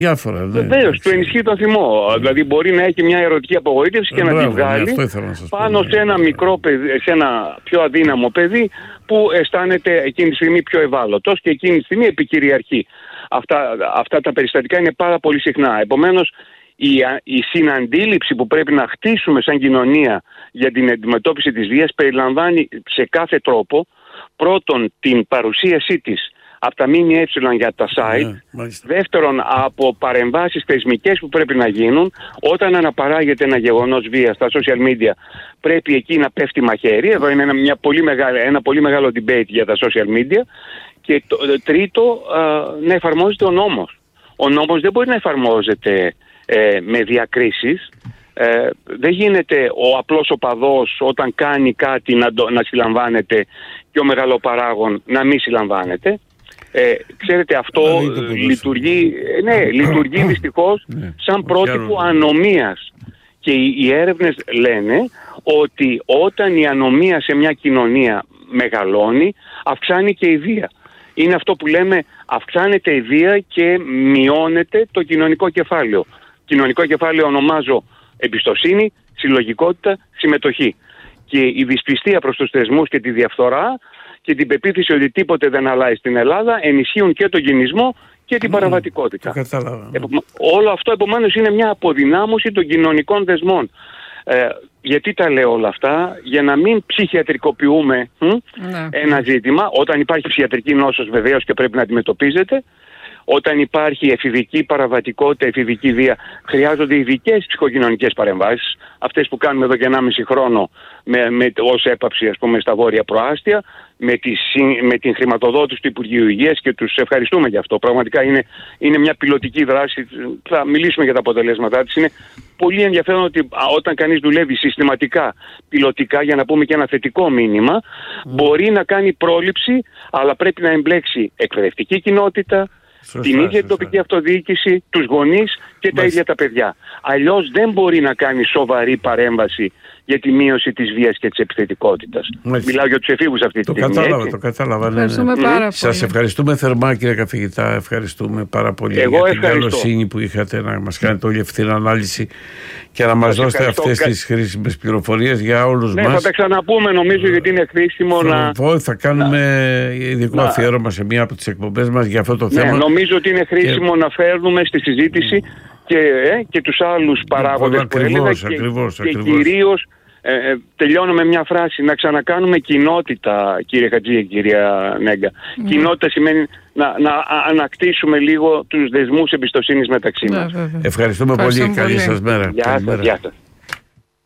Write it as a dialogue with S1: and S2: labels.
S1: Διάφορα, ναι.
S2: Βεβαίως, του ενισχύει τον θυμό. Δηλαδή, μπορεί να έχει μια ερωτική απογοήτευση και να τη βγάλει πάνω σε ένα μικρό παιδί, σε ένα πιο αδύναμο παιδί που αισθάνεται εκείνη τη στιγμή πιο ευάλωτος και εκείνη τη στιγμή επικυριαρχεί. Αυτά τα περιστατικά είναι πάρα πολύ συχνά. Επομένως, η συναντήληψη που πρέπει να χτίσουμε σαν κοινωνία για την αντιμετώπιση της βίας περιλαμβάνει σε κάθε τρόπο πρώτον την παρουσίασή της από τα ΜΜΕ για τα site, δεύτερον από παρεμβάσεις θεσμικές που πρέπει να γίνουν. Όταν αναπαράγεται ένα γεγονός βίας στα social media πρέπει εκεί να πέφτει μαχαίρι. Εδώ είναι ένα πολύ μεγάλο debate για τα social media. Και τρίτο, να εφαρμόζεται ο νόμος. Ο νόμος δεν μπορεί να εφαρμόζεται με διακρίσεις. Δεν γίνεται ο απλός οπαδός όταν κάνει κάτι να συλλαμβάνεται και ο μεγαλοπαράγων να μην συλλαμβάνεται. Ξέρετε, αυτό λειτουργεί δυστυχώς σαν πρότυπο ανομίας. Και οι έρευνες λένε ότι όταν η ανομία σε μια κοινωνία μεγαλώνει, αυξάνει και η βία. Είναι αυτό που λέμε, αυξάνεται η βία και μειώνεται το κοινωνικό κεφάλαιο. Κοινωνικό κεφάλαιο ονομάζω εμπιστοσύνη, συλλογικότητα, συμμετοχή. Και η δυσπιστία προς τους θεσμούς και τη διαφθορά και την πεποίθηση ότι τίποτε δεν αλλάζει στην Ελλάδα ενισχύουν και τον κινησμό και την παραβατικότητα. Όλο αυτό επομένως είναι μια αποδυνάμωση των κοινωνικών δεσμών. Γιατί τα λέω όλα αυτά? Για να μην ψυχιατρικοποιούμε ένα ζήτημα. Όταν υπάρχει ψυχιατρική νόσος βεβαίως και πρέπει να αντιμετωπίζεται. Όταν υπάρχει εφηβική παραβατικότητα, εφηβική βία, χρειάζονται ειδικές ψυχοκοινωνικές παρεμβάσεις. Αυτές που κάνουμε εδώ και 1,5 χρόνο ως έπαυση, ας πούμε, στα βόρεια προάστια, με την χρηματοδότηση του Υπουργείου Υγείας, και τους ευχαριστούμε γι' αυτό. Πραγματικά είναι μια πιλωτική δράση. Θα μιλήσουμε για τα αποτελέσματά της. Είναι πολύ ενδιαφέρον ότι όταν κανείς δουλεύει συστηματικά, πιλωτικά, για να πούμε και ένα θετικό μήνυμα, μπορεί να κάνει πρόληψη, αλλά πρέπει να εμπλέξει εκπαιδευτική κοινότητα, την ίδια την τοπική αυτοδιοίκηση, τους γονείς και τα ίδια τα παιδιά. Αλλιώς δεν μπορεί να κάνει σοβαρή παρέμβαση για τη μείωση της βίας και της επιθετικότητας. Μιλάω για τους εφήβους αυτή τη στιγμή.
S1: Το κατάλαβα.
S3: Ευχαριστούμε πάρα πολύ.
S1: Σας ευχαριστούμε θερμά, κύριε καθηγητά. Ευχαριστούμε πάρα πολύ για την καλοσύνη που είχατε να μας κάνετε όλη αυτή την ανάλυση και να μας δώσετε αυτές τις χρήσιμες πληροφορίες για όλους μας.
S2: Θα τα ξαναπούμε, νομίζω, γιατί είναι χρήσιμο
S1: θα κάνουμε ειδικό αφιέρωμα σε μία από τις εκπομπές μας για αυτό το θέμα.
S2: Νομίζω ότι είναι χρήσιμο να φέρνουμε στη συζήτηση και τους άλλους παράγοντες που έλεγα και κυρίως τελειώνω με μια φράση: να ξανακάνουμε κοινότητα, κύριε Χατζή και κυρία Νέγκα. Κοινότητα σημαίνει να ανακτήσουμε λίγο τους δεσμούς εμπιστοσύνης μεταξύ μας.
S1: Ευχαριστούμε πολύ. Καλή σας μέρα.
S2: Γεια σας.